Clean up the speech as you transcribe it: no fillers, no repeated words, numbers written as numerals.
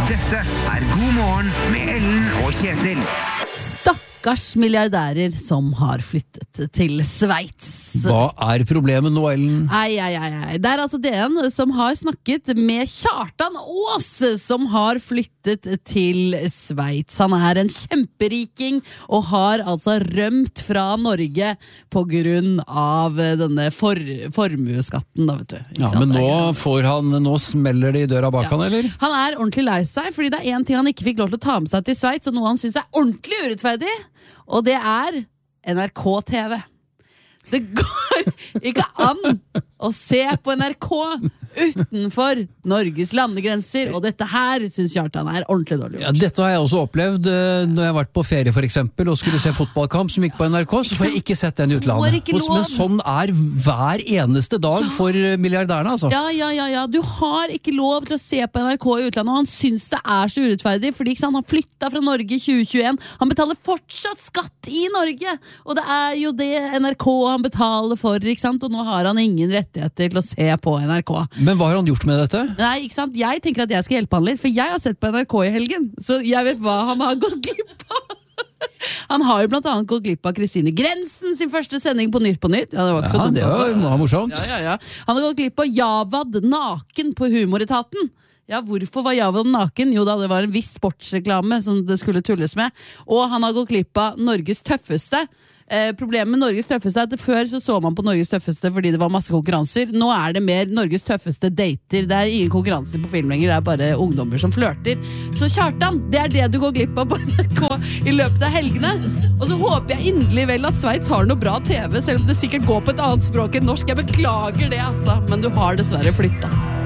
Dette God morgen med Ellen og Kjetil. Stakkars milliardærer som har flyttet til Sveits. Hva problemet nå, Ellen? Det altså DN som har snakket med Kjartan Aas, som har flyttet til Sveits. Han en kjemperiking og har altså rømt fra Norge på grunn av denne formueskatten, da, vet du. Ja, men nå smeller det i døra bak han, eller? Han ordentlig lei seg, fordi det en ting han ikke fikk lov til å ta med seg til Sveits, og noe han synes ordentlig urettferdig, og det NRK TV. Det går ikke an å se på NRK utenfor Norges landegrenser, og dette her synes Kjartan ordentlig dårlig. Ja, dette har jeg også opplevd når jeg har vært på ferie for eksempel, og skulle se fotballkamp som gikk på NRK, så får jeg ikke sett den i utlandet. Men sånn hver eneste dag for milliardærene, altså. Ja, du har ikke lov til å se på NRK i utlandet, og han synes det så urettferdig, fordi han har flyttet fra Norge i 2021. Han betaler fortsatt skatt i Norge, og det jo det NRK han betaler for, ikke sant? Og nå har han ingen rettigheter til å se på NRK. Men hva har han gjort med dette? Nei, ikke sant? Jeg tenker at jeg skal hjelpe han litt, for jeg har sett på NRK i helgen, så jeg vet hva han har gått glipp av. Han har jo blant annet gått glipp av Kristine Grensen sin første sending på Nytt på Nytt. Ja, det var ikke så dumt, altså. Det var morsomt. Ja. Han har gått glipp av Javad naken på Humoretaten. Ja, hvorfor var Javad naken? Jo da, det var en viss sportsreklame som det skulle tulles med. Og han har gått glipp av Norges tøffeste. Problemet med Norges tøffeste at før så man på Norges tøffeste fordi det var masse konkurranser. Nå det mer Norges tøffeste dater. Det ingen konkurranser på film lenger, det bare ungdommer som flørter. Så Kjartan, det det du går glipp av på NRK i løpet av helgene. Og så håper jeg inderlig vel at Sveits har noe bra TV, selv om det sikkert går på et annet språk enn norsk. Jeg beklager det, altså, men du har dessverre flyttet.